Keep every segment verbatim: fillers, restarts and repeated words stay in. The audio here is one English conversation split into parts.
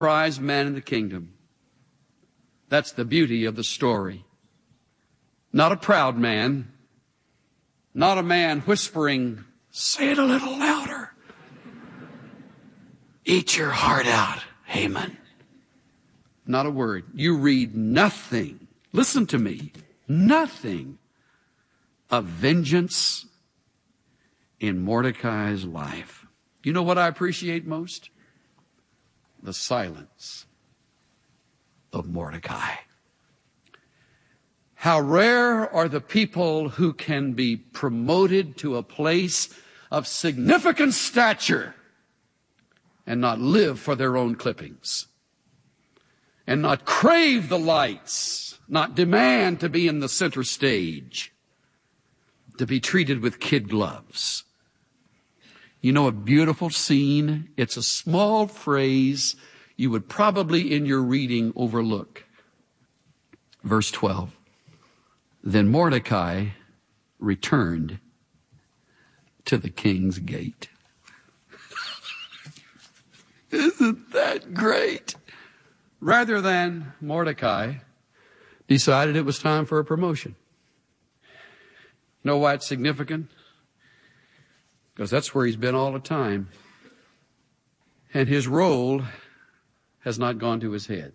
prized man in the kingdom. That's the beauty of the story. Not a proud man, not a man whispering, say it a little louder. Eat your heart out, Haman. Not a word. You read nothing. Listen to me. Nothing of vengeance in Mordecai's life. You know what I appreciate most? The silence of Mordecai. How rare are the people who can be promoted to a place of significant stature and not live for their own clippings, and not crave the lights, not demand to be in the center stage, to be treated with kid gloves. You know, a beautiful scene. It's a small phrase you would probably in your reading overlook. Verse twelve. Then Mordecai returned to the king's gate. Isn't that great? Rather than Mordecai decided it was time for a promotion. Know why it's significant? Because that's where he's been all the time. And his role has not gone to his head.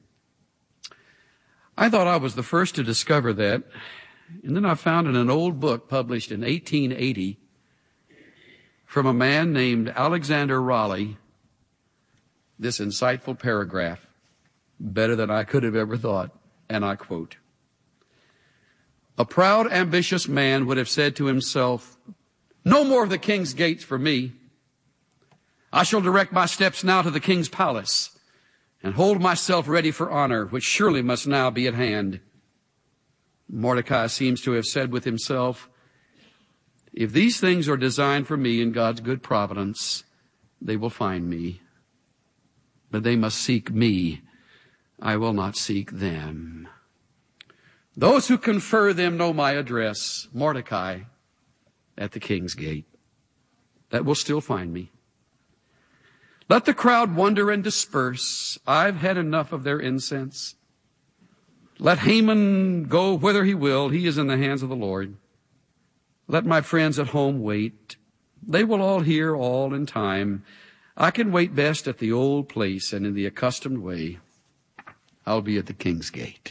I thought I was the first to discover that. And then I found in an old book published in eighteen eighty from a man named Alexander Raleigh this insightful paragraph, better than I could have ever thought, and I quote, "A proud, ambitious man would have said to himself, 'No more of the king's gates for me. I shall direct my steps now to the king's palace and hold myself ready for honor, which surely must now be at hand.' Mordecai seems to have said with himself, 'If these things are designed for me in God's good providence, they will find me. But they must seek me. I will not seek them. Those who confer them know my address, Mordecai, at the king's gate. That will still find me. Let the crowd wonder and disperse. I've had enough of their incense. Let Haman go whither he will. He is in the hands of the Lord. Let my friends at home wait. They will all hear all in time. I can wait best at the old place and in the accustomed way. I'll be at the king's gate."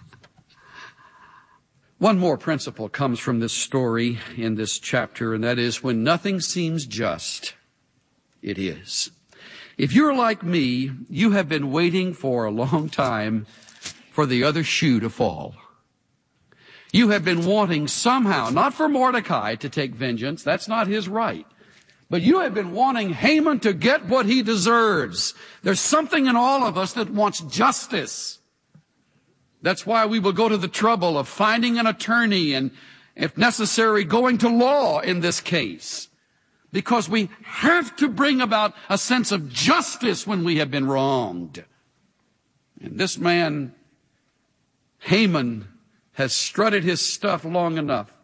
One more principle comes from this story in this chapter, and that is, when nothing seems just, it is. If you're like me, you have been waiting for a long time for the other shoe to fall. You have been wanting somehow, not for Mordecai to take vengeance, that's not his right, but you have been wanting Haman to get what he deserves. There's something in all of us that wants justice. That's why we will go to the trouble of finding an attorney and, if necessary, going to law in this case. Because we have to bring about a sense of justice when we have been wronged. And this man, Haman, has strutted his stuff long enough.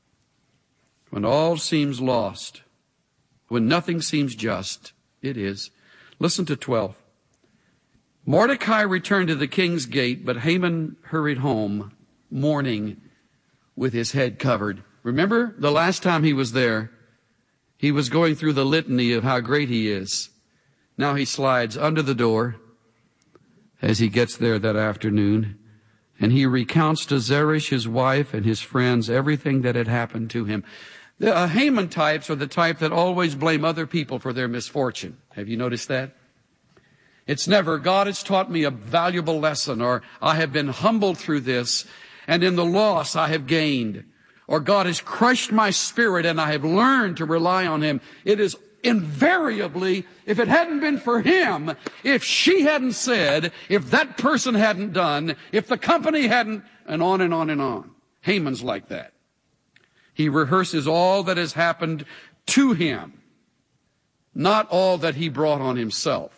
When all seems lost, when nothing seems just, it is. Listen to twelve. Mordecai returned to the king's gate, but Haman hurried home, mourning, with his head covered. Remember the last time he was there, he was going through the litany of how great he is. Now he slides under the door as he gets there that afternoon, and he recounts to Zeresh, his wife, and his friends everything that had happened to him. The uh, Haman types are the type that always blame other people for their misfortune. Have you noticed that? It's never, God has taught me a valuable lesson, or I have been humbled through this, and in the loss I have gained, or God has crushed my spirit and I have learned to rely on Him. It is invariably, if it hadn't been for him, if she hadn't said, if that person hadn't done, if the company hadn't, and on and on and on. Haman's like that. He rehearses all that has happened to him, not all that he brought on himself.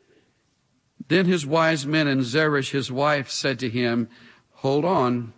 Then his wise men and Zeresh, his wife, said to him, "Hold on.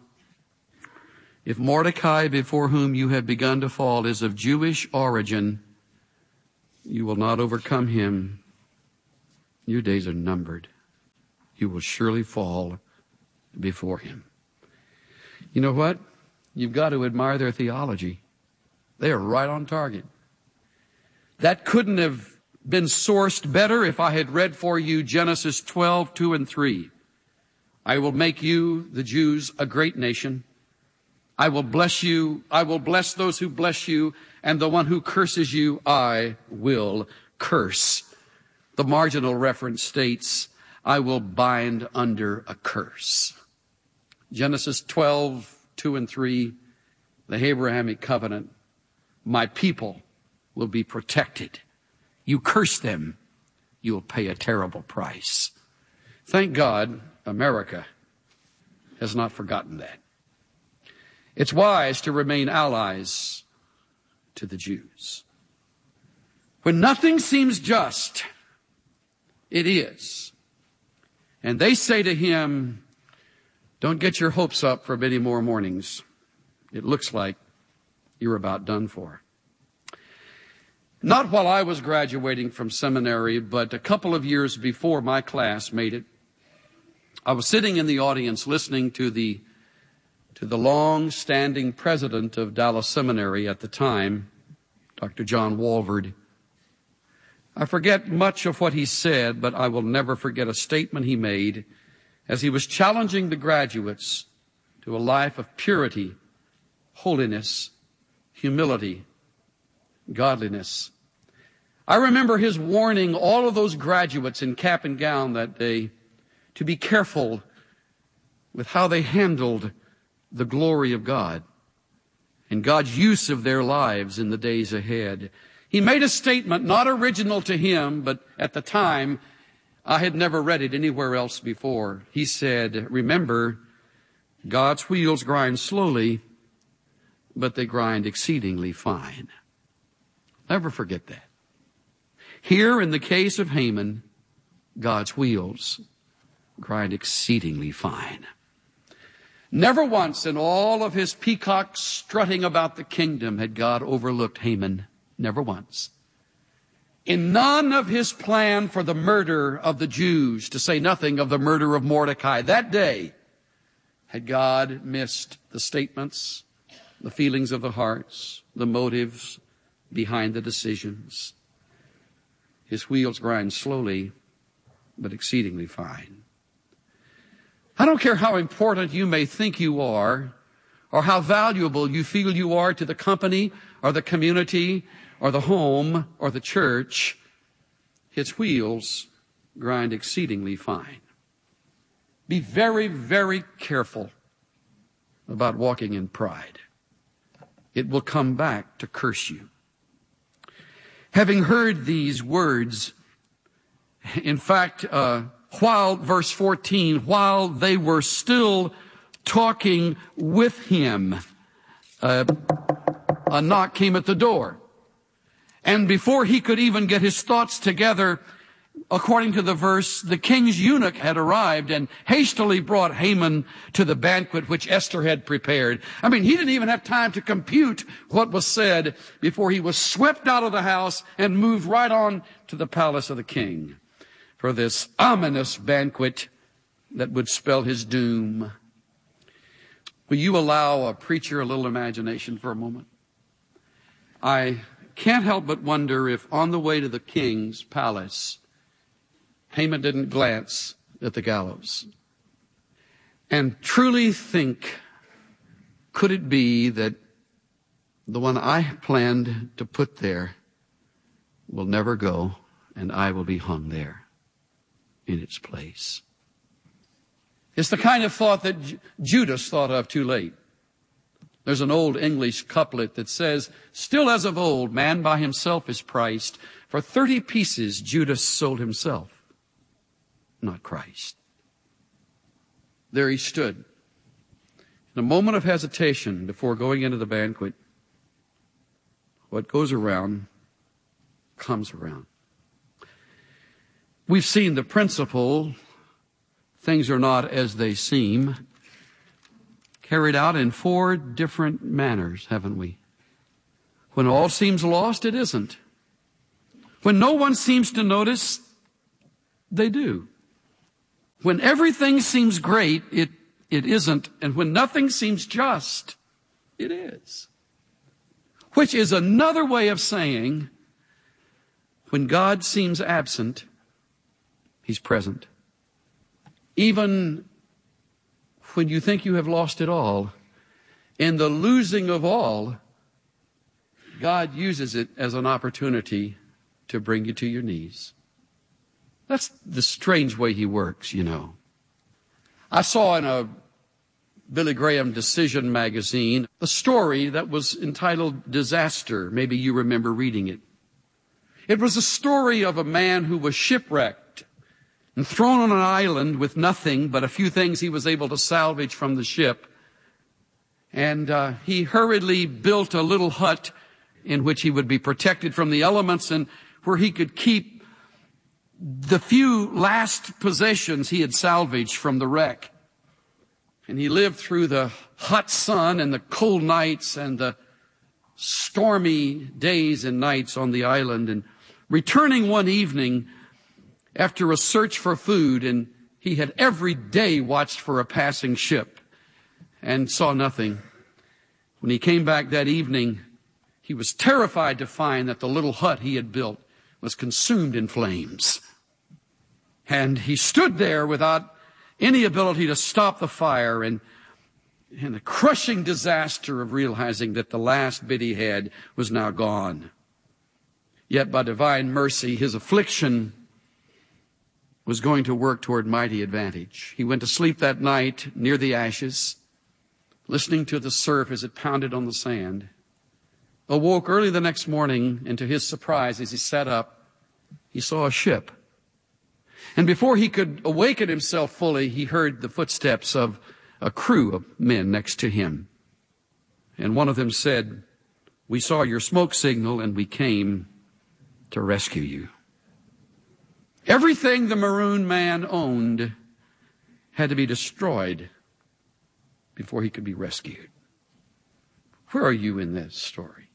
If Mordecai, before whom you have begun to fall, is of Jewish origin, you will not overcome him. Your days are numbered." you will surely fall before him. You know what? You've got to admire their theology. They are right on target. That couldn't have been sourced better if I had read for you Genesis twelve, two and three. I will make you, the Jews, a great nation. I will bless you. I will bless those who bless you, and the one who curses you, I will curse. The marginal reference states, I will bind under a curse. Genesis twelve, two and three, the Abrahamic covenant. My people will be protected. You curse them, you'll pay a terrible price. Thank God America has not forgotten that. It's wise to remain allies to the Jews. When nothing seems just, it is. And they say to him, don't get your hopes up for many more mornings. It looks like you're about done for. Not while I was graduating from seminary, but a couple of years before my class made it. I was sitting in the audience listening to the to the long-standing president of Dallas Seminary at the time, Doctor John Walvoord. I forget much of what he said, but I will never forget a statement he made as he was challenging the graduates to a life of purity, holiness, humility, godliness. I remember his warning all of those graduates in cap and gown that day to be careful with how they handled the glory of God and God's use of their lives in the days ahead. He made a statement not original to him, but at the time I had never read it anywhere else before. He said, remember, God's wheels grind slowly, but they grind exceedingly fine. Never forget that. Here in the case of Haman, God's wheels grind exceedingly fine. Never once in all of his peacock strutting about the kingdom had God overlooked Haman. Never once. In none of his plan for the murder of the Jews, to say nothing of the murder of Mordecai, that day had God missed the statements, the feelings of the hearts, the motives behind the decisions. His wheels grind slowly, but exceedingly fine. I don't care how important you may think you are, or how valuable you feel you are to the company, or the community, or the home, or the church. His wheels grind exceedingly fine. Be very, very careful about walking in pride. It will come back to curse you. Having heard these words, in fact, uh, while, verse fourteen, while they were still talking with him, uh, a knock came at the door. And before he could even get his thoughts together, according to the verse, the king's eunuch had arrived and hastily brought Haman to the banquet which Esther had prepared. I mean, he didn't even have time to compute what was said before he was swept out of the house and moved right on to the palace of the king for this ominous banquet that would spell his doom. Will you allow a preacher a little imagination for a moment? I can't help but wonder if on the way to the king's palace, Haman didn't glance at the gallows and truly think, could it be that the one I planned to put there will never go and I will be hung there in its place? It's the kind of thought that J- Judas thought of too late. There's an old English couplet that says, still as of old, man by himself is priced. For thirty pieces Judas sold himself, not Christ. There he stood, in a moment of hesitation before going into the banquet. What goes around comes around. We've seen the principle, things are not as they seem, carried out in four different manners, haven't we? When all seems lost, it isn't. When no one seems to notice, they do. When everything seems great, it, it isn't. And when nothing seems just, it is. Which is another way of saying, when God seems absent, He's present. Even when you think you have lost it all, in the losing of all, God uses it as an opportunity to bring you to your knees. That's the strange way He works, you know. I saw in a Billy Graham Decision magazine a story that was entitled Disaster. Maybe you remember reading it. It was a story of a man who was shipwrecked and thrown on an island with nothing but a few things he was able to salvage from the ship. And uh, he hurriedly built a little hut in which he would be protected from the elements and where he could keep the few last possessions he had salvaged from the wreck. And he lived through the hot sun and the cold nights and the stormy days and nights on the island. And returning one evening after a search for food, and he had every day watched for a passing ship and saw nothing. When he came back that evening, he was terrified to find that the little hut he had built was consumed in flames. And he stood there without any ability to stop the fire, and, and the crushing disaster of realizing that the last bit he had was now gone. Yet by divine mercy, his affliction was going to work toward mighty advantage. He went to sleep that night near the ashes, listening to the surf as it pounded on the sand. Awoke early the next morning, and to his surprise, as he sat up, he saw a ship. And before he could awaken himself fully, he heard the footsteps of a crew of men next to him. And one of them said, "We saw your smoke signal and we came to rescue you." Everything the maroon man owned had to be destroyed before he could be rescued. Where are you in this story?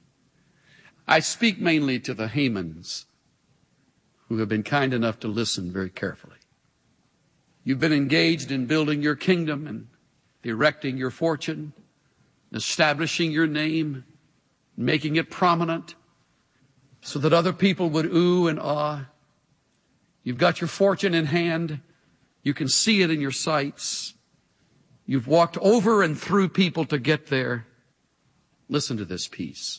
I speak mainly to the Hamans who have been kind enough to listen very carefully. You've been engaged in building your kingdom and erecting your fortune, establishing your name, making it prominent so that other people would ooh and ah. You've got your fortune in hand. You can see it in your sights. You've walked over and through people to get there. Listen to this piece.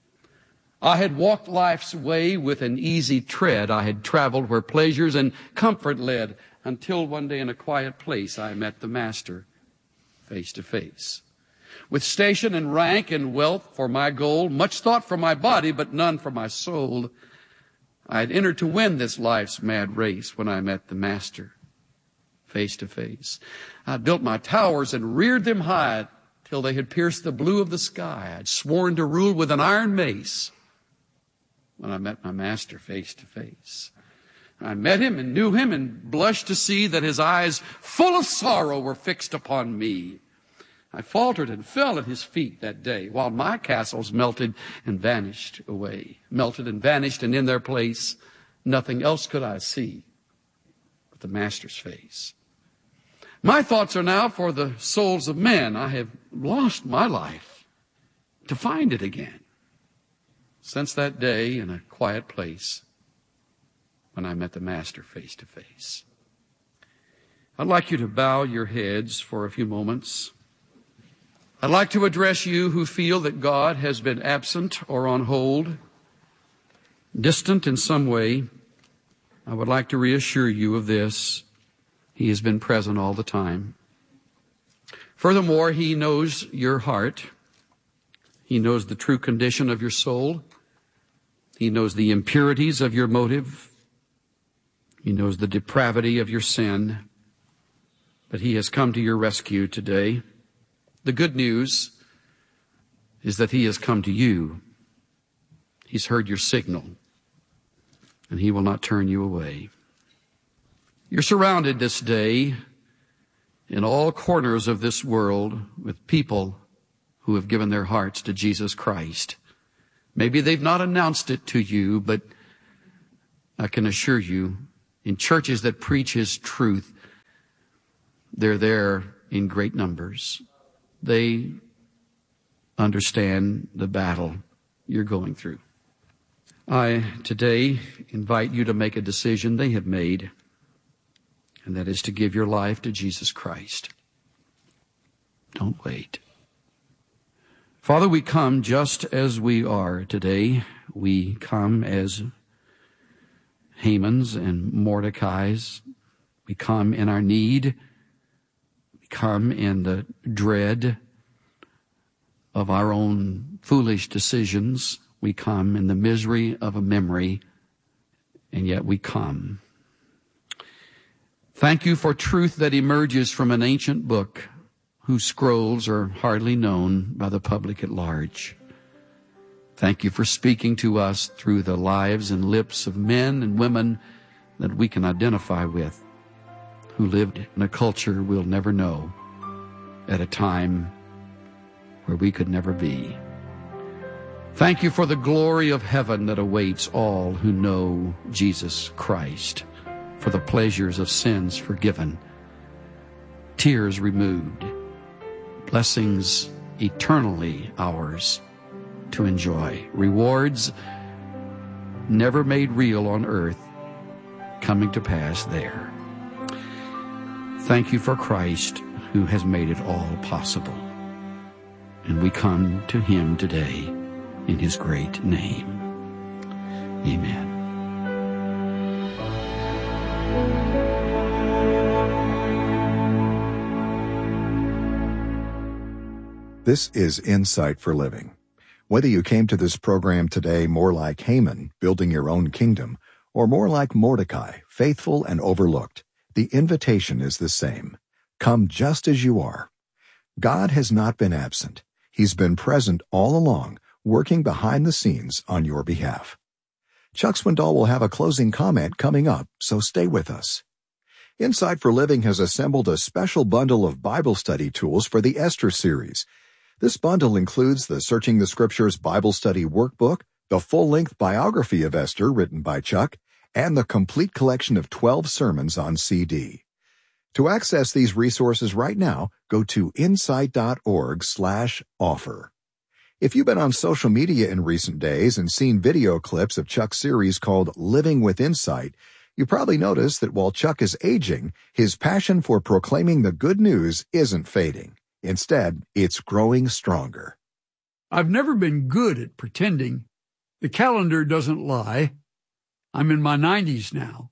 I had walked life's way with an easy tread. I had traveled where pleasures and comfort led, until one day in a quiet place I met the Master face to face. With station and rank and wealth for my goal, much thought for my body, but none for my soul, I had entered to win this life's mad race when I met the Master face to face. I built my towers and reared them high till they had pierced the blue of the sky. I'd sworn to rule with an iron mace when I met my Master face to face. I met him and knew him and blushed to see that his eyes full of sorrow were fixed upon me. I faltered and fell at his feet that day while my castles melted and vanished away. Melted and vanished, and in their place nothing else could I see but the Master's face. My thoughts are now for the souls of men. I have lost my life to find it again. Since that day in a quiet place when I met the Master face to face. I'd like you to bow your heads for a few moments. I'd like to address you who feel that God has been absent or on hold, distant in some way. I would like to reassure you of this. He has been present all the time. Furthermore, He knows your heart. He knows the true condition of your soul. He knows the impurities of your motive. He knows the depravity of your sin. But He has come to your rescue today. The good news is that He has come to you. He's heard your signal, and He will not turn you away. You're surrounded this day in all corners of this world with people who have given their hearts to Jesus Christ. Maybe they've not announced it to you, but I can assure you, in churches that preach His truth, They're there in great numbers. They understand the battle you're going through. I today invite you to make a decision they have made, and that is to give your life to Jesus Christ. Don't wait. Father, we come just as we are today. We come as Hamans and Mordecais. We come in our need. We come in the dread of our own foolish decisions. We come in the misery of a memory, and yet we come. Thank you for truth that emerges from an ancient book whose scrolls are hardly known by the public at large. Thank you for speaking to us through the lives and lips of men and women that we can identify with, who lived in a culture we'll never know, at a time where we could never be. Thank you for the glory of heaven that awaits all who know Jesus Christ, for the pleasures of sins forgiven, tears removed, blessings eternally ours to enjoy, rewards never made real on earth coming to pass there. Thank you for Christ who has made it all possible. And we come to him today in his great name. Amen. This is Insight for Living. Whether you came to this program today more like Haman, building your own kingdom, or more like Mordecai, faithful and overlooked, the invitation is the same. Come just as you are. God has not been absent. He's been present all along, working behind the scenes on your behalf. Chuck Swindoll will have a closing comment coming up, so stay with us. Insight for Living has assembled a special bundle of Bible study tools for the Esther series. This bundle includes the Searching the Scriptures Bible Study Workbook, the full-length biography of Esther written by Chuck, and the complete collection of twelve sermons on C D. To access these resources right now, go to insight.org slash offer. If you've been on social media in recent days and seen video clips of Chuck's series called Living with Insight, you probably noticed that while Chuck is aging, his passion for proclaiming the good news isn't fading. Instead, it's growing stronger. I've never been good at pretending. The calendar doesn't lie. I'm in my nineties now.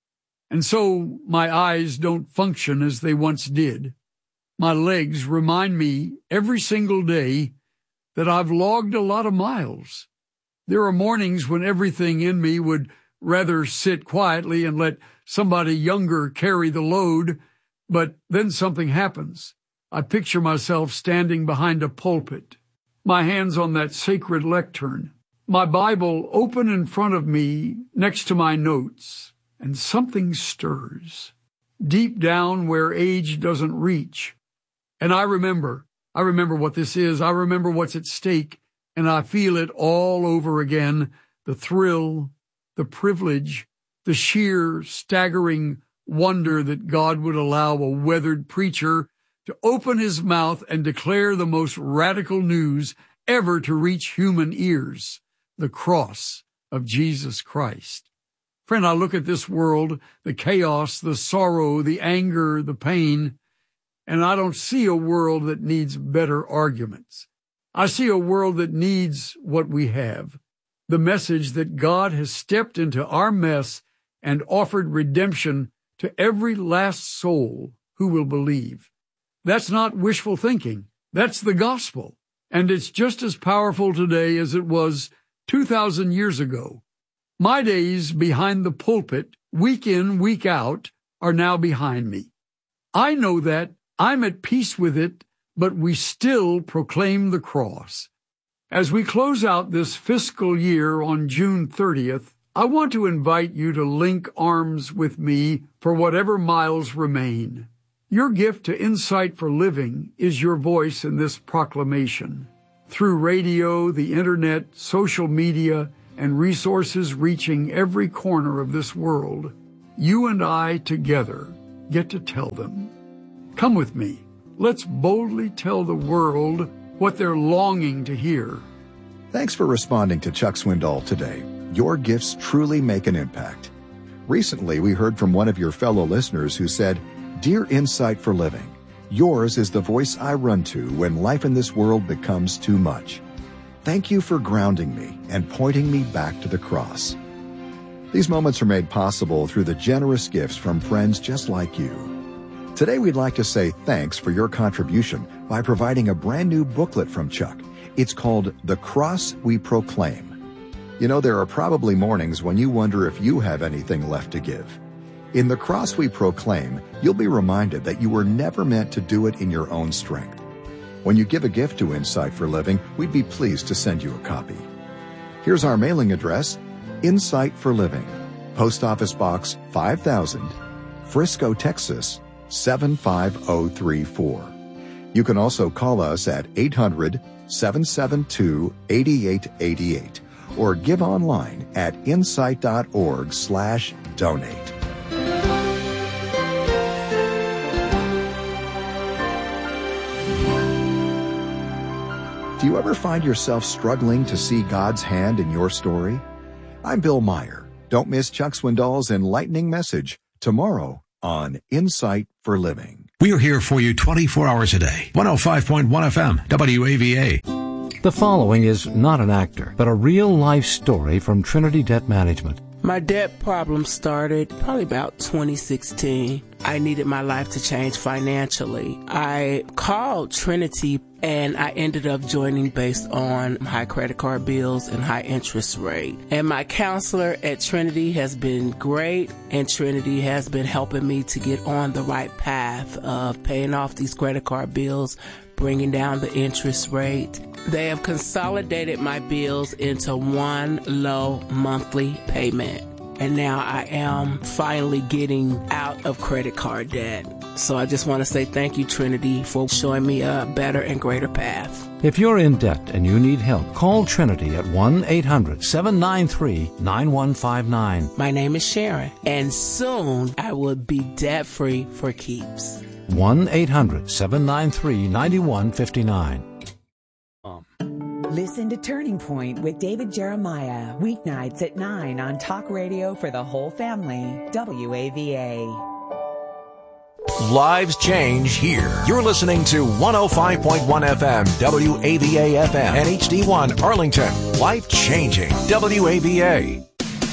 And so my eyes don't function as they once did. My legs remind me every single day that I've logged a lot of miles. There are mornings when everything in me would rather sit quietly and let somebody younger carry the load, but then something happens. I picture myself standing behind a pulpit, my hands on that sacred lectern, my Bible open in front of me next to my notes, and something stirs, deep down where age doesn't reach. And I remember, I remember what this is, I remember what's at stake, and I feel it all over again, the thrill, the privilege, the sheer, staggering wonder that God would allow a weathered preacher to open his mouth and declare the most radical news ever to reach human ears, the cross of Jesus Christ. Friend, I look at this world, the chaos, the sorrow, the anger, the pain, and I don't see a world that needs better arguments. I see a world that needs what we have, the message that God has stepped into our mess and offered redemption to every last soul who will believe. That's not wishful thinking. That's the gospel. And it's just as powerful today as it was two thousand years ago. My days behind the pulpit, week in, week out, are now behind me. I know that. I'm at peace with it, but we still proclaim the cross. As we close out this fiscal year on June thirtieth, I want to invite you to link arms with me for whatever miles remain. Your gift to Insight for Living is your voice in this proclamation. Through radio, the internet, social media, and resources reaching every corner of this world, you and I together get to tell them. Come with me. Let's boldly tell the world what they're longing to hear. Thanks for responding to Chuck Swindoll today. Your gifts truly make an impact. Recently, we heard from one of your fellow listeners who said, "Dear Insight for Living, yours is the voice I run to when life in this world becomes too much. Thank you for grounding me and pointing me back to the cross." These moments are made possible through the generous gifts from friends just like you. Today, we'd like to say thanks for your contribution by providing a brand new booklet from Chuck. It's called The Cross We Proclaim. You know, there are probably mornings when you wonder if you have anything left to give. In The Cross We Proclaim, you'll be reminded that you were never meant to do it in your own strength. When you give a gift to Insight for Living, we'd be pleased to send you a copy. Here's our mailing address: Insight for Living, Post Office Box five thousand, Frisco, Texas seven five zero three four. You can also call us at eight hundred, seven seven two, eight eight eight eight or give online at insight.org slash donate. Do you ever find yourself struggling to see God's hand in your story? I'm Bill Meyer. Don't miss Chuck Swindoll's enlightening message tomorrow on Insight for Living. We are here for you twenty-four hours a day. one oh five point one F M, W A V A. The following is not an actor, but a real-life story from Trinity Debt Management. My debt problem started probably about twenty sixteen. I needed my life to change financially. I called Trinity and I ended up joining based on high credit card bills and high interest rate. And my counselor at Trinity has been great, and Trinity has been helping me to get on the right path of paying off these credit card bills, bringing down the interest rate. They have consolidated my bills into one low monthly payment. And now I am finally getting out of credit card debt. So I just want to say thank you, Trinity, for showing me a better and greater path. If you're in debt and you need help, call Trinity at one eight hundred, seven nine three, nine one five nine. My name is Sharon, and soon I will be debt-free for keeps. one eight hundred, seven nine three, nine one five nine. Listen to Turning Point with David Jeremiah, weeknights at nine on Talk Radio for the whole family, W A V A. Lives change here. You're listening to one oh five point one F M, W A V A F M, and H D one Arlington. Life changing, W A V A.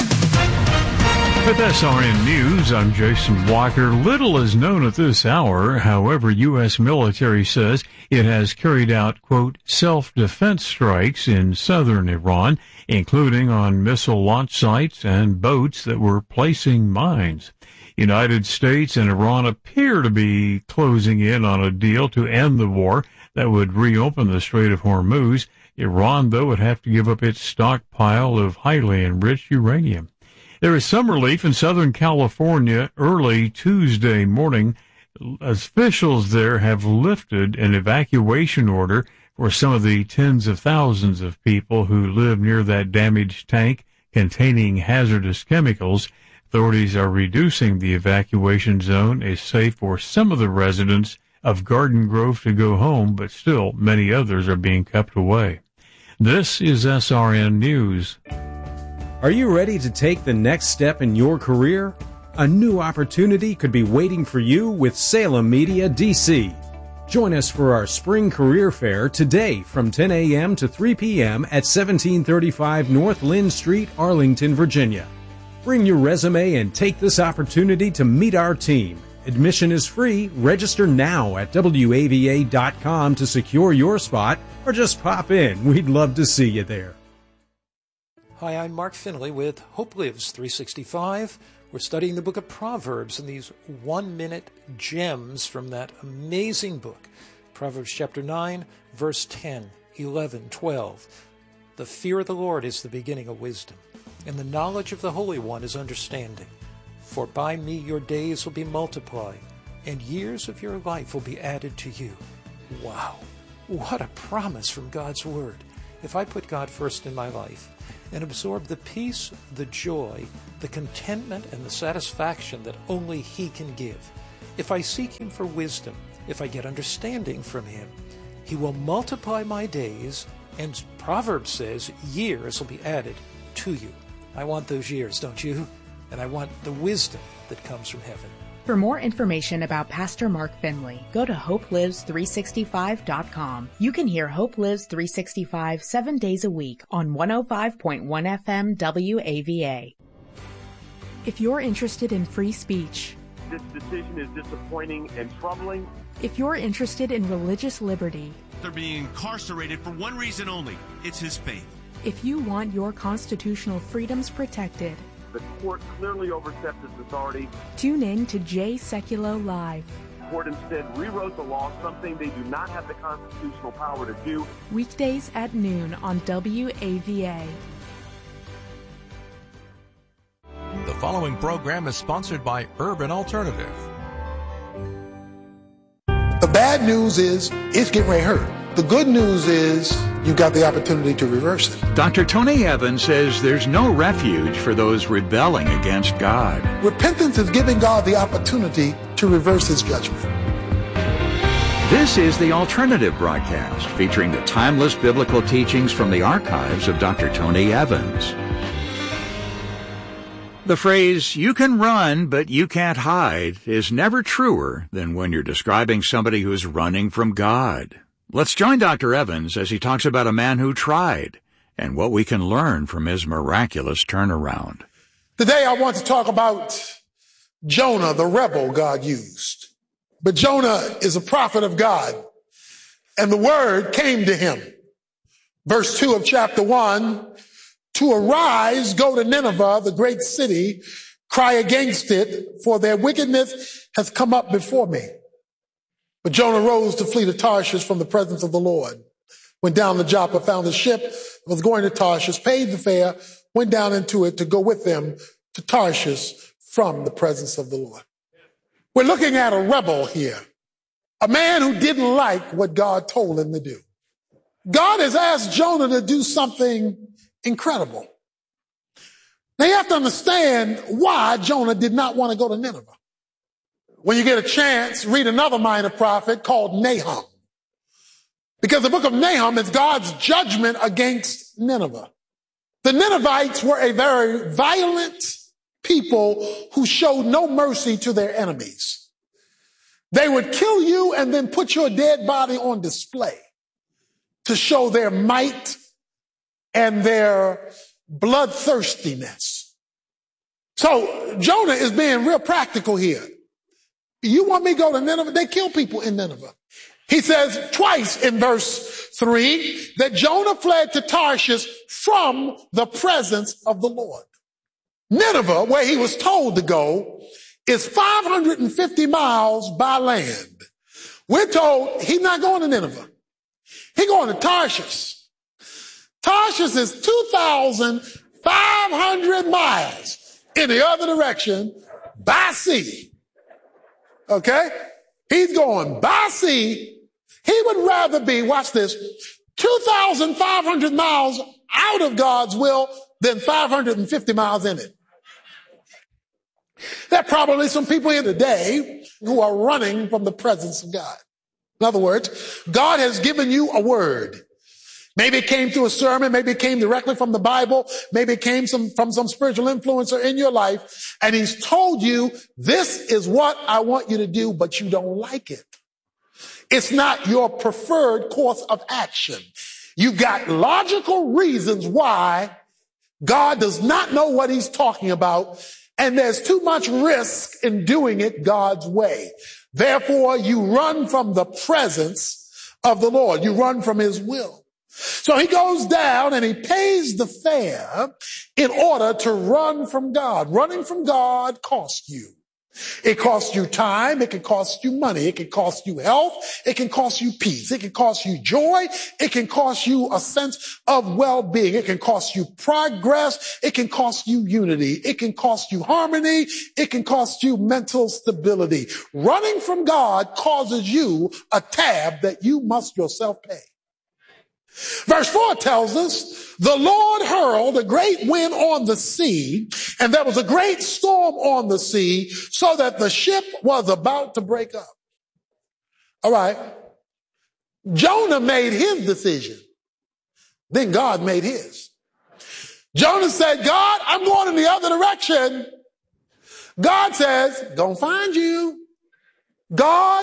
With S R N News, I'm Jason Walker. Little is known at this hour. However, U S military says it has carried out, quote, self-defense strikes in southern Iran, including on missile launch sites and boats that were placing mines. United States and Iran appear to be closing in on a deal to end the war that would reopen the Strait of Hormuz. Iran, though, would have to give up its stockpile of highly enriched uranium. There is some relief in Southern California early Tuesday morning. Officials there have lifted an evacuation order for some of the tens of thousands of people who live near that damaged tank containing hazardous chemicals. Authorities are reducing the evacuation zone as safe for some of the residents of Garden Grove to go home, but still many others are being kept away. This is S R N News. Are you ready to take the next step in your career? A new opportunity could be waiting for you with Salem Media D C. Join us for our Spring Career Fair today from ten a.m. to three p.m. at seventeen thirty-five North Lynn Street, Arlington, Virginia. Bring your resume and take this opportunity to meet our team. Admission is free. Register now at W A V A dot com to secure your spot, or just pop in. We'd love to see you there. Hi, I'm Mark Finley with Hope Lives three sixty-five. We're studying the book of Proverbs and these one-minute gems from that amazing book. Proverbs chapter nine, verse ten, eleven, twelve. The fear of the Lord is the beginning of wisdom, and the knowledge of the Holy One is understanding. For by me your days will be multiplied, and years of your life will be added to you. Wow, what a promise from God's Word. If I put God first in my life and absorb the peace, the joy, the contentment, and the satisfaction that only He can give, if I seek Him for wisdom if I get understanding from him. He will multiply my days, and Proverbs says years will be added to you. I want those years, don't you? And I want the wisdom that comes from heaven. For more information about Pastor Mark Finley, go to hope lives three sixty-five dot com. You can hear Hope Lives three sixty-five seven days a week on one oh five point one F M W A V A. If you're interested in free speech, this decision is disappointing and troubling. If you're interested in religious liberty, they're being incarcerated for one reason only. It's his faith. If you want your constitutional freedoms protected, the court clearly overstepped its authority. Tune in to Jay Sekulow Live. The court instead rewrote the law, something they do not have the constitutional power to do. Weekdays at noon on W A V A. The following program is sponsored by Urban Alternative. The bad news is it's getting ready to hurt. The good news is you got the opportunity to reverse it. Doctor Tony Evans says there's no refuge for those rebelling against God. Repentance is giving God the opportunity to reverse his judgment. This is the Alternative broadcast featuring the timeless biblical teachings from the archives of Doctor Tony Evans. The phrase, "you can run, but you can't hide," is never truer than when you're describing somebody who's running from God. Let's join Doctor Evans as he talks about a man who tried and what we can learn from his miraculous turnaround. Today I want to talk about Jonah, the rebel God used. But Jonah is a prophet of God, and the word came to him. Verse two of chapter one, to arise, go to Nineveh, the great city, cry against it, for their wickedness has come up before me. But Jonah rose to flee to Tarshish from the presence of the Lord. Went down to Joppa, found a ship, was going to Tarshish, paid the fare, went down into it to go with them to Tarshish from the presence of the Lord. We're looking at a rebel here, a man who didn't like what God told him to do. God has asked Jonah to do something incredible. Now you have to understand why Jonah did not want to go to Nineveh. When you get a chance, read another minor prophet called Nahum. Because the book of Nahum is God's judgment against Nineveh. The Ninevites were a very violent people who showed no mercy to their enemies. They would kill you and then put your dead body on display to show their might and their bloodthirstiness. So Jonah is being real practical here. You want me to go to Nineveh? They kill people in Nineveh. He says twice in verse three that Jonah fled to Tarshish from the presence of the Lord. Nineveh, where he was told to go, is five hundred fifty miles by land. We're told he's not going to Nineveh. He's going to Tarshish. Tarshish is two thousand five hundred miles in the other direction by sea. Okay? He's going by sea. He would rather be, watch this, two thousand five hundred miles out of God's will than five hundred fifty miles in it. There are probably some people here today who are running from the presence of God. In other words, God has given you a word. Maybe it came through a sermon, maybe it came directly from the Bible, maybe it came some, from some spiritual influencer in your life, and he's told you, this is what I want you to do, but you don't like it. It's not your preferred course of action. You've got logical reasons why God does not know what he's talking about, and there's too much risk in doing it God's way. Therefore, you run from the presence of the Lord. You run from his will. So he goes down and he pays the fare in order to run from God. Running from God costs you. It costs you time. It can cost you money. It can cost you health. It can cost you peace. It can cost you joy. It can cost you a sense of well-being. It can cost you progress. It can cost you unity. It can cost you harmony. It can cost you mental stability. Running from God causes you a tab that you must yourself pay. Verse four tells us, the Lord hurled a great wind on the sea, and there was a great storm on the sea, so that the ship was about to break up. All right. Jonah made his decision. Then God made his. Jonah said, God, I'm going in the other direction. God says, gonna find you. God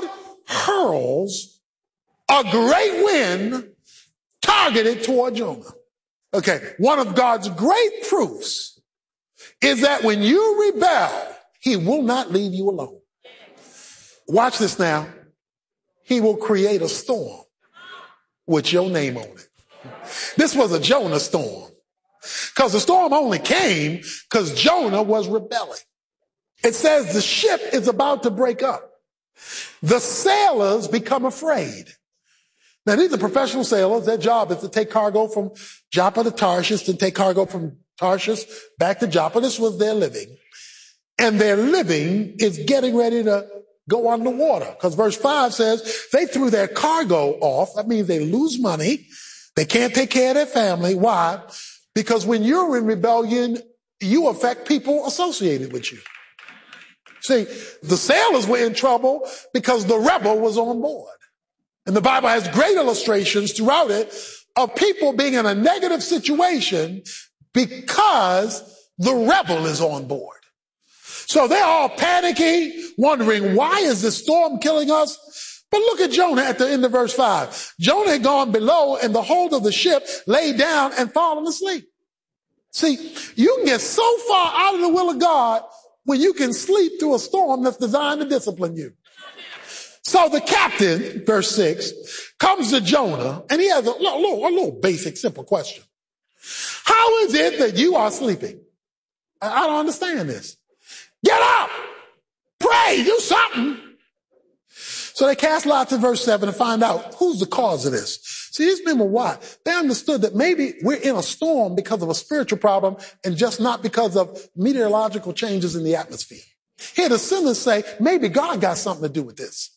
hurls a great wind targeted toward Jonah. Okay, one of God's great proofs is that when you rebel, he will not leave you alone. Watch this now. He will create a storm with your name on it. This was a Jonah storm. Because the storm only came because Jonah was rebelling. It says the ship is about to break up. The sailors become afraid. Now, these are professional sailors. Their job is to take cargo from Joppa to Tarshish and take cargo from Tarshish back to Joppa. This was their living. And their living is getting ready to go underwater. Because verse five says they threw their cargo off. That means they lose money. They can't take care of their family. Why? Because when you're in rebellion, you affect people associated with you. See, the sailors were in trouble because the rebel was on board. And the Bible has great illustrations throughout it of people being in a negative situation because the rebel is on board. So they're all panicky, wondering, why is this storm killing us? But look at Jonah at the end of verse five. Jonah had gone below and the hold of the ship laid down and fallen asleep. See, you can get so far out of the will of God when you can sleep through a storm that's designed to discipline you. So the captain, verse six, comes to Jonah and he has a little, a little basic, simple question. How is it that you are sleeping? I don't understand this. Get up! Pray! Do something! So they cast lots in verse seven to find out who's the cause of this. See, these men were why? They understood that maybe we're in a storm because of a spiritual problem and just not because of meteorological changes in the atmosphere. Here the sinners say, maybe God got something to do with this.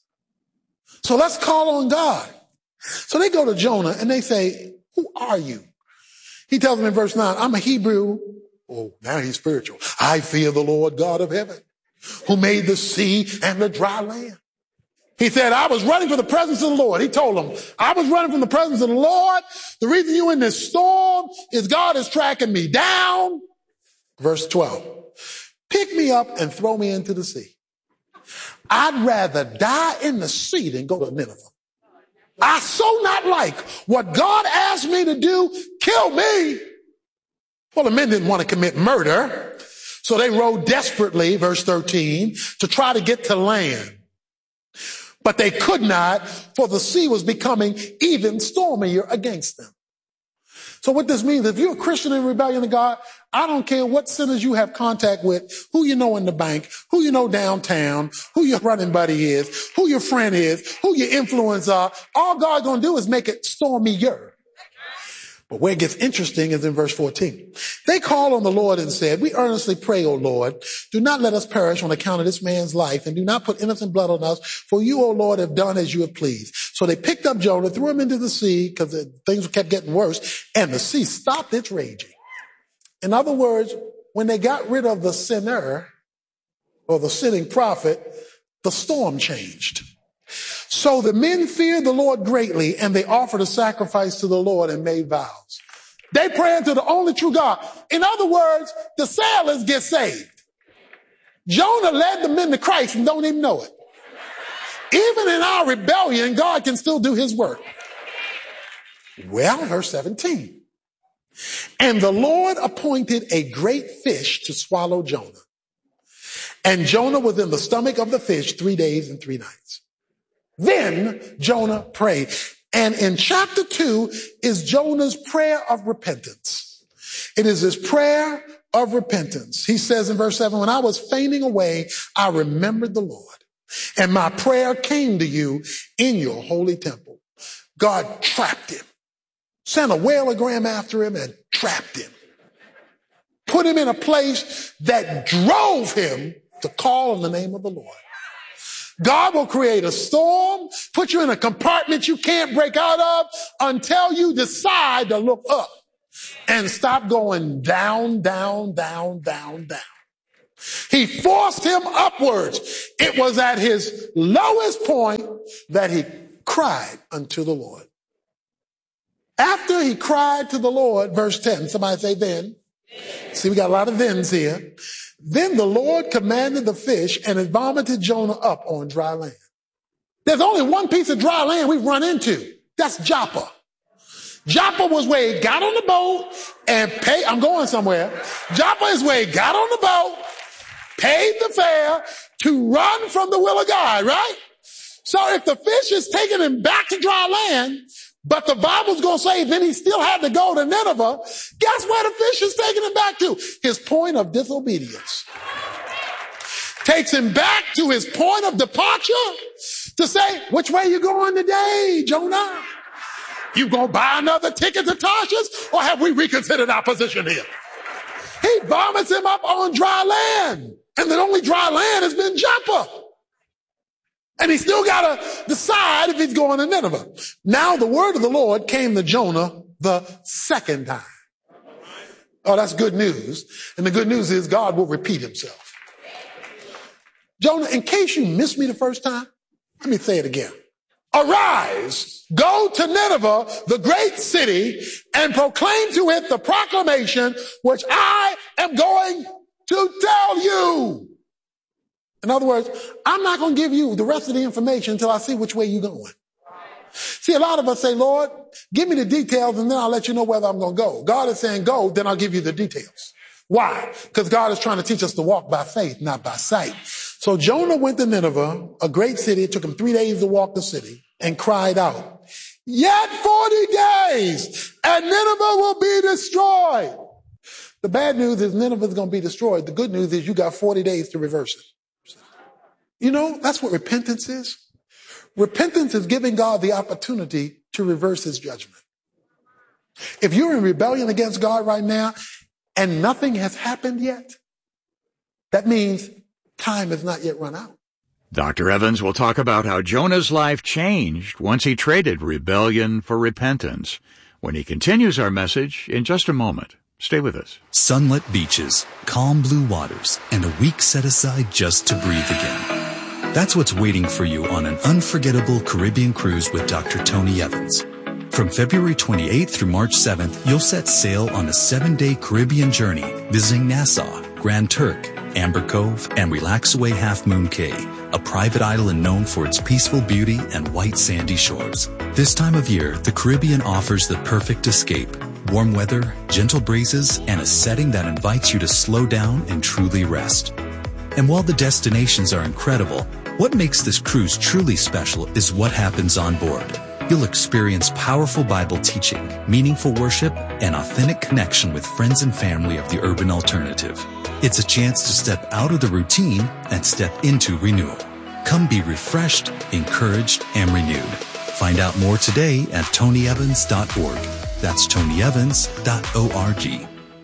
So let's call on God. So they go to Jonah and they say, who are you? He tells them in verse nine, I'm a Hebrew. Oh, now he's spiritual. I fear the Lord God of heaven, who made the sea and the dry land. He said, I was running from the presence of the Lord. He told them, I was running from the presence of the Lord. The reason you're in this storm is God is tracking me down. Verse twelve, pick me up and throw me into the sea. I'd rather die in the sea than go to Nineveh. I so not like what God asked me to do. Kill me. Well, the men didn't want to commit murder, so they rowed desperately, verse thirteen, to try to get to land. But they could not, for the sea was becoming even stormier against them. So what this means, if you're a Christian in rebellion to God, I don't care what sinners you have contact with, who you know in the bank, who you know downtown, who your running buddy is, who your friend is, who your influence are. All God's going to do is make it stormier. But where it gets interesting is in verse fourteen. They called on the Lord and said, we earnestly pray, O Lord, do not let us perish on account of this man's life, and do not put innocent blood on us, for you, O Lord, have done as you have pleased. So they picked up Jonah, threw him into the sea, because things kept getting worse, and the sea stopped its raging. In other words, when they got rid of the sinner, or the sinning prophet, the storm changed. So the men feared the Lord greatly, and they offered a sacrifice to the Lord and made vows. They prayed to the only true God. In other words, the sailors get saved. Jonah led the men to Christ and don't even know it. Even in our rebellion, God can still do his work. Well, verse seventeen. And the Lord appointed a great fish to swallow Jonah. And Jonah was in the stomach of the fish three days and three nights. Then Jonah prayed. And in chapter two is Jonah's prayer of repentance. It is his prayer of repentance. He says in verse seven, when I was fainting away, I remembered the Lord, and my prayer came to you in your holy temple. God trapped him, sent a whaleogram after him and trapped him, put him in a place that drove him to call on the name of the Lord. God will create a storm, put you in a compartment you can't break out of until you decide to look up and stop going down, down, down, down, down. He forced him upwards. It was at his lowest point that he cried unto the Lord. After he cried to the Lord, verse ten, somebody say then. See, we got a lot of thens here. Then the Lord commanded the fish, and it vomited Jonah up on dry land. There's only one piece of dry land we've run into. That's Joppa. Joppa was where he got on the boat and paid. I'm going somewhere. Joppa is where he got on the boat, paid the fare to run from the will of God, right? So if the fish is taking him back to dry land, but the Bible's going to say then he still had to go to Nineveh, guess where the fish is taking him back to? His point of disobedience. Takes him back to his point of departure to say, which way you going today, Jonah? You going to buy another ticket to Tarshish, or have we reconsidered our position here? He vomits him up on dry land, and the only dry land has been Joppa. And he still got to decide if he's going to Nineveh. Now the word of the Lord came to Jonah the second time. Oh, that's good news. And the good news is God will repeat himself. Jonah, in case you missed me the first time, let me say it again. Arise, go to Nineveh, the great city, and proclaim to it the proclamation which I am going to tell you. In other words, I'm not going to give you the rest of the information until I see which way you're going. See, a lot of us say, Lord, give me the details and then I'll let you know whether I'm going to go. God is saying go, then I'll give you the details. Why? Because God is trying to teach us to walk by faith, not by sight. So Jonah went to Nineveh, a great city. It took him three days to walk the city, and cried out, yet forty days and Nineveh will be destroyed. The bad news is Nineveh is going to be destroyed. The good news is you got forty days to reverse it. You know, that's what repentance is. Repentance is giving God the opportunity to reverse his judgment. If you're in rebellion against God right now and nothing has happened yet, that means time has not yet run out. Doctor Evans will talk about how Jonah's life changed once he traded rebellion for repentance when he continues our message in just a moment. Stay with us. Sunlit beaches, calm blue waters, and a week set aside just to breathe again. That's what's waiting for you on an unforgettable Caribbean cruise with Doctor Tony Evans. From February twenty-eighth through March seventh, you'll set sail on a seven-day Caribbean journey, visiting Nassau, Grand Turk, Amber Cove, and Relaxaway Half Moon Cay, a private island known for its peaceful beauty and white sandy shores. This time of year, the Caribbean offers the perfect escape. Warm weather, gentle breezes, and a setting that invites you to slow down and truly rest. And while the destinations are incredible, what makes this cruise truly special is what happens on board. You'll experience powerful Bible teaching, meaningful worship, and authentic connection with friends and family of the urban alternative. It's a chance to step out of the routine and step into renewal. Come be refreshed, encouraged, and renewed. Find out more today at tony evans dot org. That's tony evans dot org.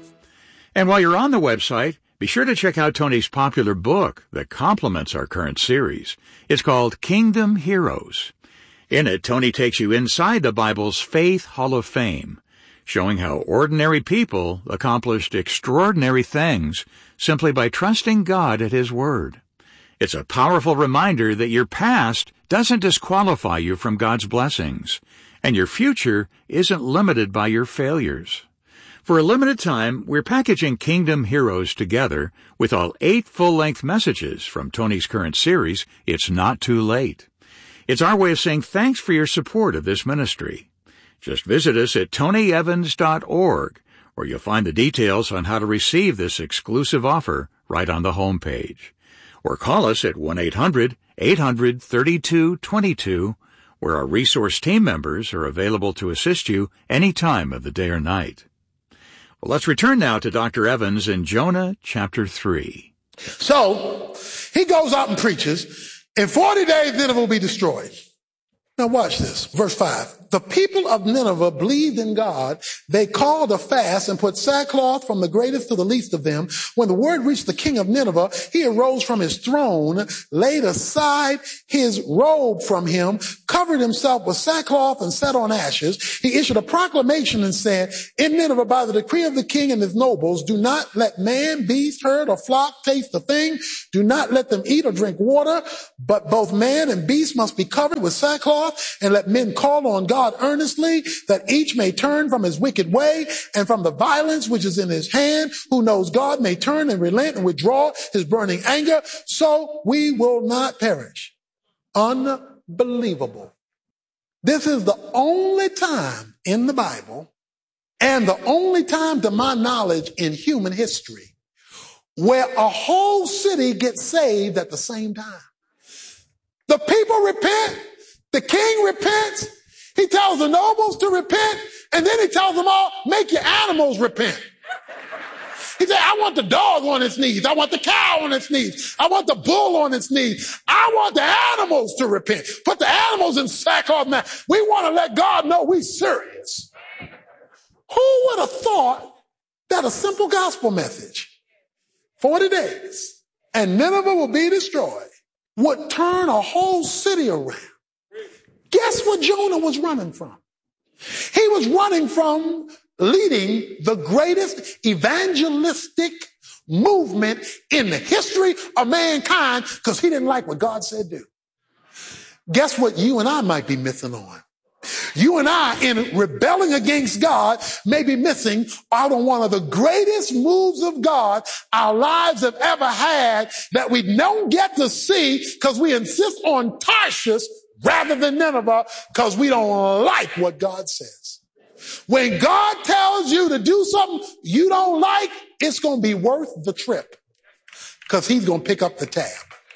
And while you're on the website, be sure to check out Tony's popular book that complements our current series. It's called Kingdom Heroes. In it, Tony takes you inside the Bible's Faith Hall of Fame, showing how ordinary people accomplished extraordinary things simply by trusting God at His Word. It's a powerful reminder that your past doesn't disqualify you from God's blessings, and your future isn't limited by your failures. For a limited time, we're packaging Kingdom Heroes together with all eight full-length messages from Tony's current series, It's Not Too Late. It's our way of saying thanks for your support of this ministry. Just visit us at tony evans dot org, where you'll find the details on how to receive this exclusive offer right on the home page. Or call us at one eight hundred eight hundred thirty-two twenty-two, where our resource team members are available to assist you any time of the day or night. Well, let's return now to Doctor Evans in Jonah chapter three. So, he goes out and preaches. In forty days, Nineveh will be destroyed. Now watch this. Verse five. The people of Nineveh believed in God. They called a fast and put sackcloth from the greatest to the least of them. When the word reached the king of Nineveh, he arose from his throne, laid aside his robe from him, covered himself with sackcloth and sat on ashes. He issued a proclamation and said, in Nineveh, by the decree of the king and his nobles, do not let man, beast, herd, or flock taste the thing. Do not let them eat or drink water, but both man and beast must be covered with sackcloth, and let men call on God earnestly, that each may turn from his wicked way and from the violence which is in his hand. Who knows God may turn and relent and withdraw his burning anger, so we will not perish. Unbelievable. This is the only time in the Bible, and the only time to my knowledge in human history, where a whole city gets saved at the same time. The people repent, the king repents, he tells the nobles to repent, and then he tells them all, make your animals repent. He said, I want the dog on its knees. I want the cow on its knees. I want the bull on its knees. I want the animals to repent. Put the animals in sackcloth now. We want to let God know we're serious. Who would have thought that a simple gospel message, forty days, and Nineveh will be destroyed, would turn a whole city around? Guess what Jonah was running from? He was running from leading the greatest evangelistic movement in the history of mankind because he didn't like what God said do. Guess what you and I might be missing on? You and I, in rebelling against God, may be missing out on one of the greatest moves of God our lives have ever had that we don't get to see because we insist on Tarshish rather than Nineveh because we don't like what God says. When God tells you to do something you don't like, it's going to be worth the trip because he's going to pick up the tab.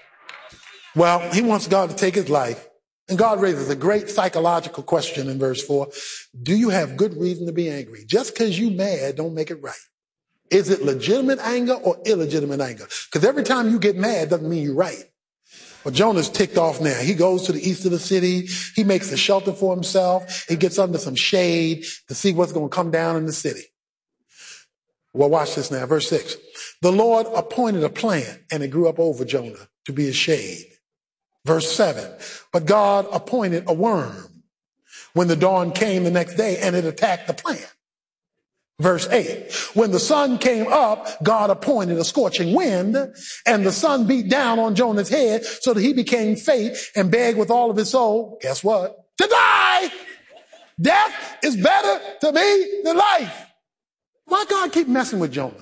Well, he wants God to take his life. And God raises a great psychological question in verse four. Do you have good reason to be angry? Just because you mad don't make it right. Is it legitimate anger or illegitimate anger? Because every time you get mad doesn't mean you're right. Well, Jonah's ticked off now. He goes to the east of the city. He makes a shelter for himself. He gets under some shade to see what's going to come down in the city. Well, watch this now. Verse six. The Lord appointed a plant, and it grew up over Jonah to be a shade. Verse seven. But God appointed a worm when the dawn came the next day, and it attacked the plant. Verse eight, when the sun came up, God appointed a scorching wind, and the sun beat down on Jonah's head so that he became faint and begged with all of his soul, guess what? To die! Death is better to me than life. Why God keep messing with Jonah?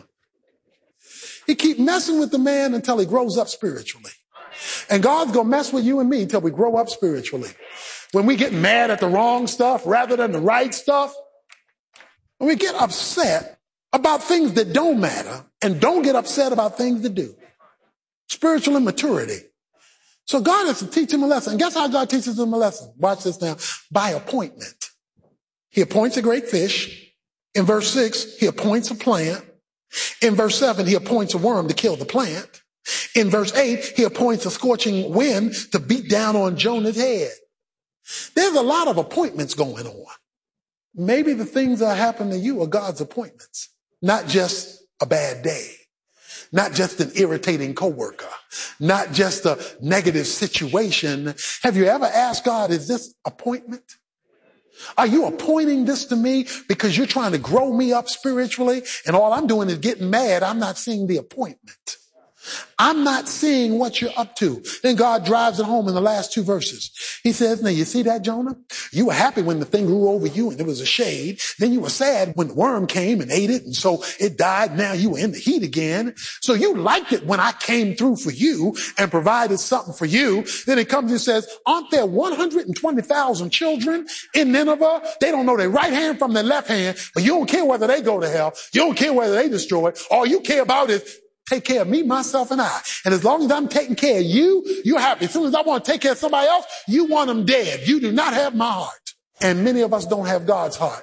He keep messing with the man until he grows up spiritually. And God's going to mess with you and me until we grow up spiritually. When we get mad at the wrong stuff rather than the right stuff, when we get upset about things that don't matter and don't get upset about things that do. Spiritual immaturity. So God has to teach him a lesson. And guess how God teaches him a lesson? Watch this now. By appointment. He appoints a great fish. In verse six, he appoints a plant. In verse seven, he appoints a worm to kill the plant. In verse eight, he appoints a scorching wind to beat down on Jonah's head. There's a lot of appointments going on. Maybe the things that happen to you are God's appointments, not just a bad day, not just an irritating coworker, not just a negative situation. Have you ever asked God, is this appointment? Are you appointing this to me because you're trying to grow me up spiritually and all I'm doing is getting mad? I'm not seeing the appointment. I'm not seeing what you're up to. Then God drives it home in the last two verses. He says, now you see that, Jonah? You were happy when the thing grew over you and it was a shade. Then you were sad when the worm came and ate it. And so it died. Now you were in the heat again. So you liked it when I came through for you and provided something for you. Then it comes and says, aren't there one hundred twenty thousand children in Nineveh? They don't know their right hand from their left hand, but you don't care whether they go to hell. You don't care whether they destroy it. All you care about is take care of me, myself, and I. And as long as I'm taking care of you, you're happy. As soon as I want to take care of somebody else, you want them dead. You do not have my heart. And many of us don't have God's heart.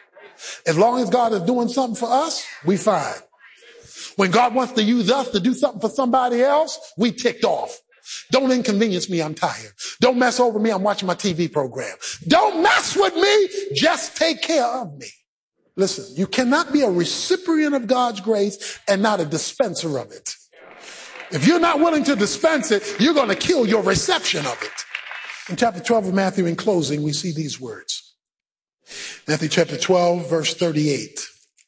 As long as God is doing something for us, we fine. When God wants to use us to do something for somebody else, we ticked off. Don't inconvenience me, I'm tired. Don't mess over me, I'm watching my T V program. Don't mess with me, just take care of me. Listen, you cannot be a recipient of God's grace and not a dispenser of it. If you're not willing to dispense it, you're going to kill your reception of it. In chapter twelve of Matthew, in closing, we see these words. Matthew chapter twelve, verse thirty-eight.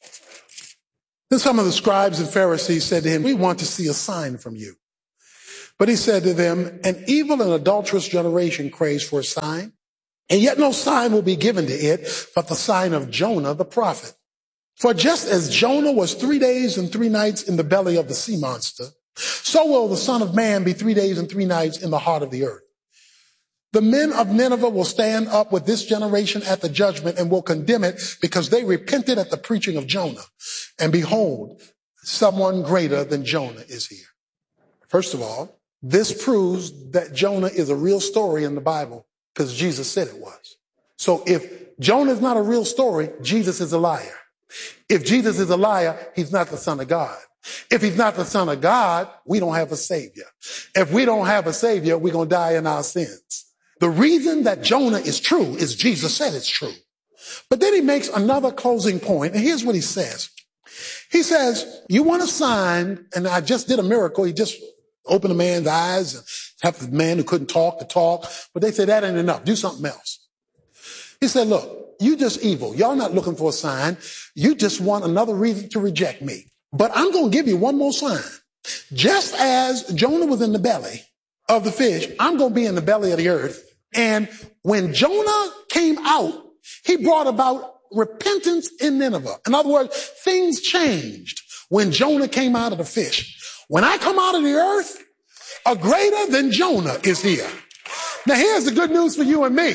Then some of the scribes and Pharisees said to him, we want to see a sign from you. But he said to them, an evil and adulterous generation craves for a sign, and yet no sign will be given to it but the sign of Jonah the prophet. For just as Jonah was three days and three nights in the belly of the sea monster, so will the Son of Man be three days and three nights in the heart of the earth. The men of Nineveh will stand up with this generation at the judgment and will condemn it because they repented at the preaching of Jonah. And behold, someone greater than Jonah is here. First of all, this proves that Jonah is a real story in the Bible because Jesus said it was. So if Jonah is not a real story, Jesus is a liar. If Jesus is a liar, he's not the Son of God. If he's not the Son of God, we don't have a Savior. If we don't have a Savior, we're going to die in our sins. The reason that Jonah is true is Jesus said it's true. But then he makes another closing point, and here's what he says. He says, you want a sign, and I just did a miracle. He just opened a man's eyes and helped the man who couldn't talk to talk. But they said, that ain't enough. Do something else. He said, look, you just evil. Y'all not looking for a sign. You just want another reason to reject me. But I'm going to give you one more sign. Just as Jonah was in the belly of the fish, I'm going to be in the belly of the earth. And when Jonah came out, he brought about repentance in Nineveh. In other words, things changed when Jonah came out of the fish. When I come out of the earth, a greater than Jonah is here. Now here's the good news for you and me.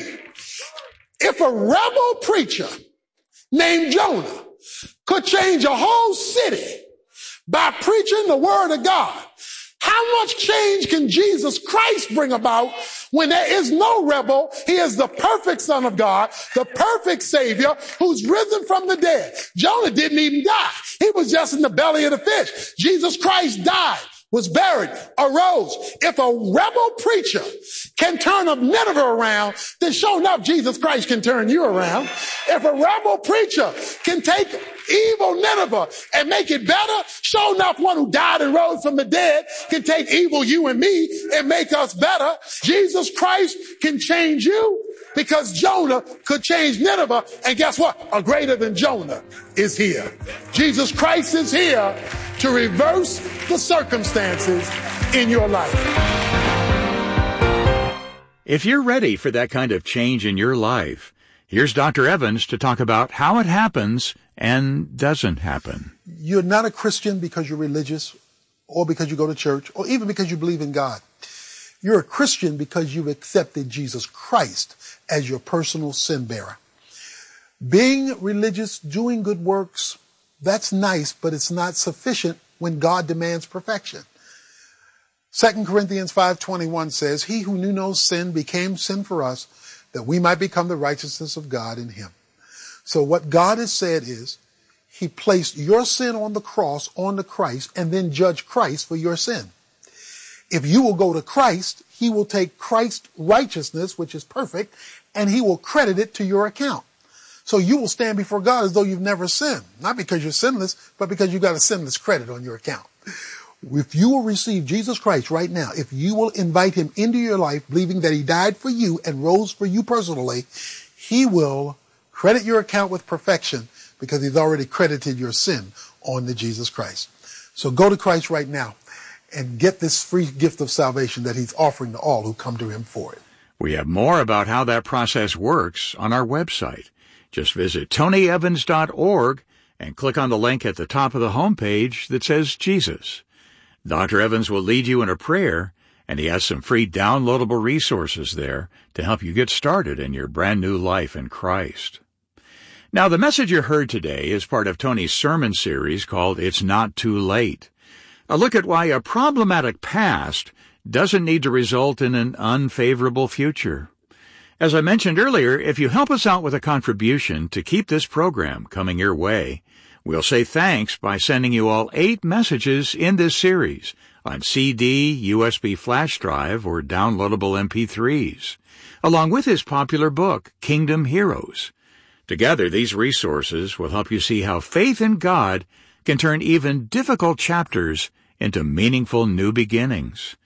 If a rebel preacher named Jonah could change a whole city by preaching the word of God, how much change can Jesus Christ bring about when there is no rebel? He is the perfect Son of God, the perfect Savior who's risen from the dead. Jonah didn't even die. He was just in the belly of the fish. Jesus Christ died, was buried, arose. If a rebel preacher can turn up Nineveh around, then sure enough, Jesus Christ can turn you around. If a rebel preacher can take evil Nineveh and make it better, sure enough, one who died and rose from the dead can take evil you and me and make us better. Jesus Christ can change you because Jonah could change Nineveh. And guess what? A greater than Jonah is here. Jesus Christ is here to reverse the circumstances in your life. If you're ready for that kind of change in your life, here's Doctor Evans to talk about how it happens and doesn't happen. You're not a Christian because you're religious or because you go to church or even because you believe in God. You're a Christian because you've accepted Jesus Christ as your personal sin bearer. Being religious, doing good works, that's nice, but it's not sufficient when God demands perfection. Second Corinthians five twenty-one says, he who knew no sin became sin for us, that we might become the righteousness of God in him. So what God has said is, he placed your sin on the cross, on the Christ, and then judged Christ for your sin. If you will go to Christ, he will take Christ's righteousness, which is perfect, and he will credit it to your account. So you will stand before God as though you've never sinned. Not because you're sinless, but because you've got a sinless credit on your account. If you will receive Jesus Christ right now, if you will invite him into your life, believing that he died for you and rose for you personally, he will credit your account with perfection because he's already credited your sin on to Jesus Christ. So go to Christ right now and get this free gift of salvation that he's offering to all who come to him for it. We have more about how that process works on our website. Just visit tony evans dot org and click on the link at the top of the homepage that says Jesus. Doctor Evans will lead you in a prayer, and he has some free downloadable resources there to help you get started in your brand new life in Christ. Now, the message you heard today is part of Tony's sermon series called It's Not Too Late. A look at why a problematic past doesn't need to result in an unfavorable future. As I mentioned earlier, if you help us out with a contribution to keep this program coming your way, we'll say thanks by sending you all eight messages in this series on C D, U S B flash drive, or downloadable M P threes, along with his popular book, Kingdom Heroes. Together, these resources will help you see how faith in God can turn even difficult chapters into meaningful new beginnings.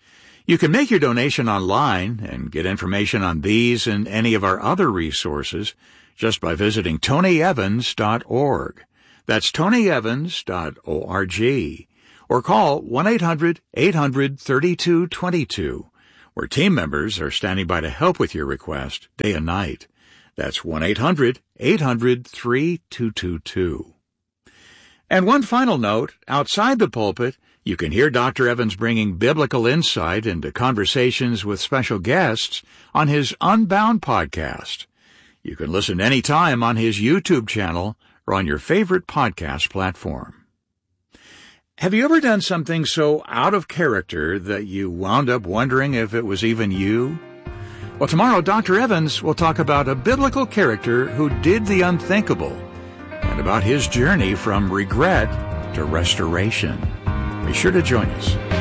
You can make your donation online and get information on these and any of our other resources just by visiting tony evans dot org. That's tony evans dot org. Or call one eight hundred eight hundred thirty-two twenty-two, where team members are standing by to help with your request day and night. That's one eight hundred eight hundred thirty-two twenty-two. And one final note, outside the pulpit, you can hear Doctor Evans bringing biblical insight into conversations with special guests on his Unbound podcast. You can listen anytime on his YouTube channel or on your favorite podcast platform. Have you ever done something so out of character that you wound up wondering if it was even you? Well, tomorrow Doctor Evans will talk about a biblical character who did the unthinkable and about his journey from regret to restoration. Be sure to join us.